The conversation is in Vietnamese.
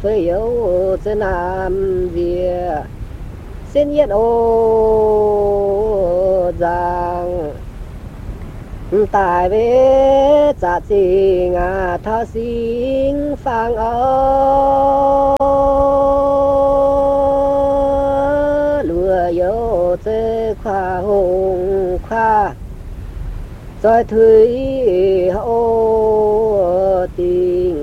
phơi yếu trên nam việt xin yết ô giang tại về trả tình thao sinh phang ơ lùa yếu chế khoa hùng khoa rồi thủy hô tình